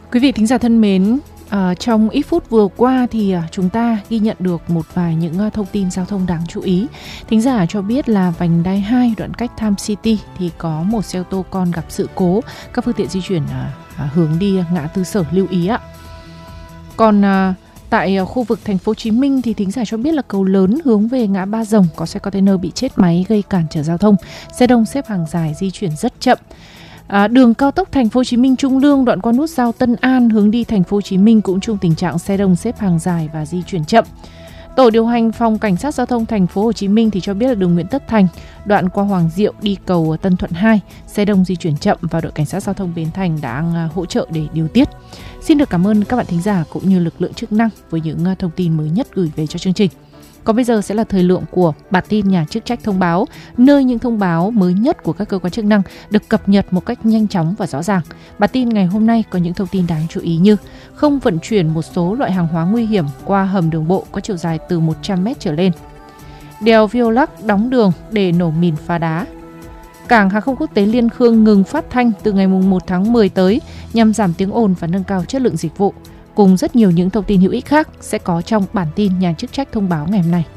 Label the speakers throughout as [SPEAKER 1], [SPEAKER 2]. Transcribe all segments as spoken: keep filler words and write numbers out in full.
[SPEAKER 1] Quý vị thính giả thân mến, à, trong ít phút vừa qua thì à, chúng ta ghi nhận được một vài những à, thông tin giao thông đáng chú ý. Thính giả cho biết là vành đai hai đoạn cách Time City thì có một xe ô tô con gặp sự cố, các phương tiện di chuyển à, à, hướng đi ngã tư Sở lưu ý ạ. Còn à, tại khu vực thành phố Hồ Chí Minh thì thính giả cho biết là cầu lớn hướng về ngã Ba Rồng có xe container bị chết máy gây cản trở giao thông, xe đông xếp hàng dài di chuyển rất chậm. À, đường cao tốc thành phố Hồ Chí Minh Trung Lương đoạn qua nút giao Tân An hướng đi thành phố Hồ Chí Minh cũng chung tình trạng xe đông xếp hàng dài và di chuyển chậm. Tổ điều hành phòng cảnh sát giao thông thành phố Hồ Chí Minh thì cho biết là đường Nguyễn Tất Thành đoạn qua Hoàng Diệu đi cầu Tân Thuận hai xe đông di chuyển chậm và đội cảnh sát giao thông Bến Thành đang hỗ trợ để điều tiết. Xin được cảm ơn các bạn thính giả cũng như lực lượng chức năng với những thông tin mới nhất gửi về cho chương trình. Còn bây giờ sẽ là thời lượng của bản tin nhà chức trách thông báo, nơi những thông báo mới nhất của các cơ quan chức năng được cập nhật một cách nhanh chóng và rõ ràng. Bản tin ngày hôm nay có những thông tin đáng chú ý như không vận chuyển một số loại hàng hóa nguy hiểm qua hầm đường bộ có chiều dài từ một trăm mét trở lên. Đèo Viô Lắc đóng đường để nổ mìn phá đá. Cảng hàng không quốc tế Liên Khương ngừng phát thanh từ ngày một tháng mười tới nhằm giảm tiếng ồn và nâng cao chất lượng dịch vụ. Cùng rất nhiều những thông tin hữu ích khác sẽ có trong bản tin nhà chức trách thông báo ngày hôm nay.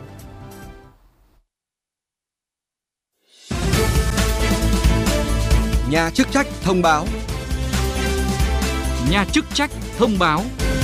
[SPEAKER 2] Nhà chức trách thông báo.
[SPEAKER 3] Nhà chức trách thông báo.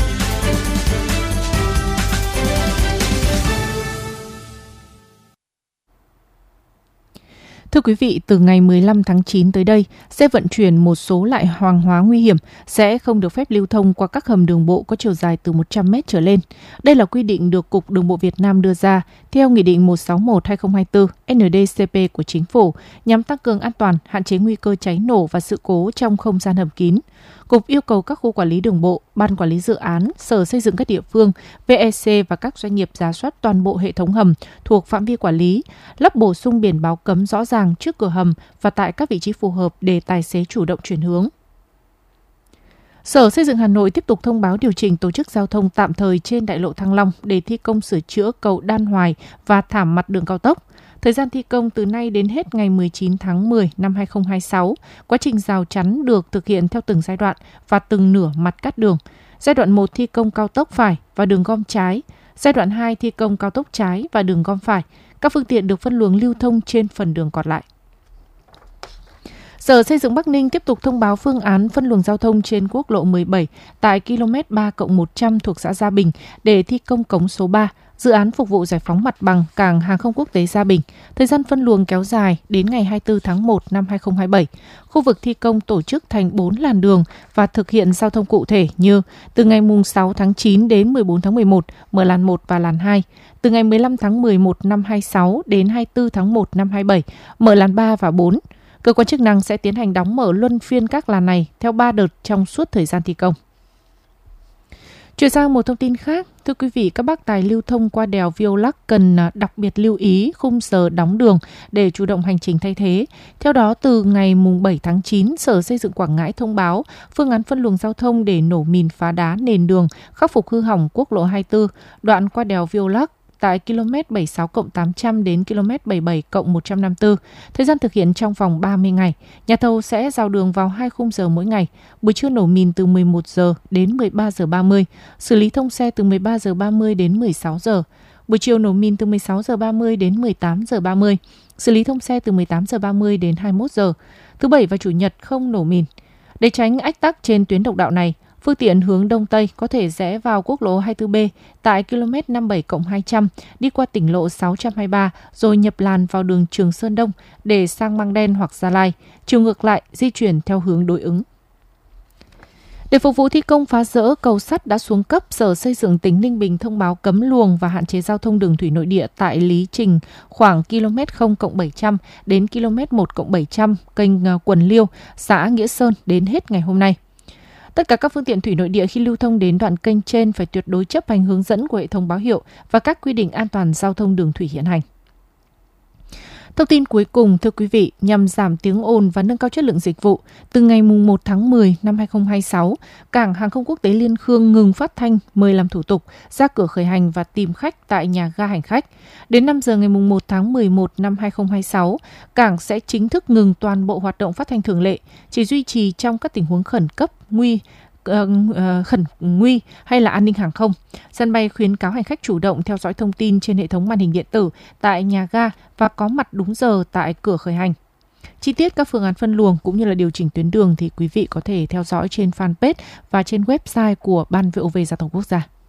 [SPEAKER 1] Thưa quý vị, từ ngày mười lăm tháng chín tới đây, xe vận chuyển một số loại hàng hóa nguy hiểm sẽ không được phép lưu thông qua các hầm đường bộ có chiều dài từ một trăm mét trở lên. Đây là quy định được Cục Đường bộ Việt Nam đưa ra theo Nghị định một trăm sáu mươi mốt trên hai nghìn không trăm hai mươi tư N D C P của Chính phủ nhằm tăng cường an toàn, hạn chế nguy cơ cháy nổ và sự cố trong không gian hầm kín. Cục yêu cầu các khu quản lý đường bộ, ban quản lý dự án, sở xây dựng các địa phương, vê e xê và các doanh nghiệp rà soát toàn bộ hệ thống hầm thuộc phạm vi quản lý, lắp bổ sung biển báo cấm rõ ràng trước cửa hầm và tại các vị trí phù hợp để tài xế chủ động chuyển hướng. Sở Xây dựng Hà Nội tiếp tục thông báo điều chỉnh tổ chức giao thông tạm thời trên đại lộ Thăng Long để thi công sửa chữa cầu Đan Hoài và thảm mặt đường cao tốc. Thời gian thi công từ nay đến hết ngày mười chín tháng mười năm hai nghìn không trăm hai mươi sáu. Quá trình rào chắn được thực hiện theo từng giai đoạn và từng nửa mặt cắt đường. Giai đoạn một thi công cao tốc phải và đường gom trái. Giai đoạn hai thi công cao tốc trái và đường gom phải. Các phương tiện được phân luồng lưu thông trên phần đường còn lại. Sở Xây dựng Bắc Ninh tiếp tục thông báo phương án phân luồng giao thông trên quốc lộ mười bảy tại km ba cộng một trăm thuộc xã Gia Bình để thi công cống số ba, dự án phục vụ giải phóng mặt bằng cảng hàng không quốc tế Gia Bình. Thời gian phân luồng kéo dài đến ngày hai mươi tư tháng một năm hai nghìn không trăm hai mươi bảy. Khu vực thi công tổ chức thành bốn làn đường và thực hiện giao thông cụ thể như từ ngày sáu tháng chín đến mười bốn tháng mười một, mở làn một và làn hai. Từ ngày mười lăm tháng mười một năm hai nghìn không trăm hai mươi sáu đến hai mươi tư tháng một năm hai nghìn không trăm hai mươi bảy, mở làn ba và bốn. Cơ quan chức năng sẽ tiến hành đóng mở luân phiên các làn này theo ba đợt trong suốt thời gian thi công. Chuyển sang một thông tin khác, thưa quý vị, các bác tài lưu thông qua đèo Viô Lắc cần đặc biệt lưu ý khung giờ đóng đường để chủ động hành trình thay thế. Theo đó, từ ngày bảy tháng chín, Sở Xây dựng Quảng Ngãi thông báo phương án phân luồng giao thông để nổ mìn phá đá nền đường, khắc phục hư hỏng quốc lộ hai mươi tư, đoạn qua đèo Viô Lắc tại km bảy mươi sáu cộng tám trăm đến km bảy mươi bảy cộng một trăm năm mươi tư. Thời gian thực hiện trong vòng ba mươi ngày. Nhà thầu sẽ rào đường vào hai khung giờ mỗi ngày. Buổi trưa nổ mìn từ mười một giờ đến mười ba giờ ba mươi. Xử lý thông xe từ mười ba giờ ba mươi đến mười sáu giờ. Buổi chiều nổ mìn từ mười sáu giờ ba mươi đến mười tám giờ ba mươi. Xử lý thông xe từ mười tám giờ ba mươi đến hai mươi mốt giờ. Thứ Bảy và Chủ nhật không nổ mìn. Để tránh ách tắc trên tuyến độc đạo này, phương tiện hướng Đông Tây có thể rẽ vào quốc lộ hai mươi tư B tại km năm mươi bảy cộng hai trăm, đi qua tỉnh lộ sáu trăm hai mươi ba rồi nhập làn vào đường Trường Sơn Đông để sang Măng Đen hoặc Gia Lai. Chiều ngược lại, di chuyển theo hướng đối ứng. Để phục vụ thi công phá rỡ cầu sắt đã xuống cấp, Sở Xây dựng tỉnh Ninh Bình thông báo cấm luồng và hạn chế giao thông đường thủy nội địa tại lý trình khoảng km không cộng bảy trăm đến km một cộng bảy trăm kênh Quần Liêu, xã Nghĩa Sơn đến hết ngày hôm nay. Tất cả các phương tiện thủy nội địa khi lưu thông đến đoạn kênh trên phải tuyệt đối chấp hành hướng dẫn của hệ thống báo hiệu và các quy định an toàn giao thông đường thủy hiện hành. Thông tin cuối cùng, thưa quý vị, nhằm giảm tiếng ồn và nâng cao chất lượng dịch vụ, từ ngày một tháng mười năm hai nghìn không trăm hai mươi sáu, Cảng hàng không quốc tế Liên Khương ngừng phát thanh mời làm thủ tục, ra cửa khởi hành và tìm khách tại nhà ga hành khách. Đến năm giờ ngày một tháng mười một năm hai nghìn không trăm hai mươi sáu, Cảng sẽ chính thức ngừng toàn bộ hoạt động phát thanh thường lệ, chỉ duy trì trong các tình huống khẩn cấp, nguy uh, uh, khẩn nguy hay là an ninh hàng không. Sân bay khuyến cáo hành khách chủ động theo dõi thông tin trên hệ thống màn hình điện tử tại nhà ga và có mặt đúng giờ tại cửa khởi hành. Chi tiết các phương án phân luồng cũng như là điều chỉnh tuyến đường thì quý vị có thể theo dõi trên fanpage và trên website của Ban vê o vê Giao thông Quốc gia.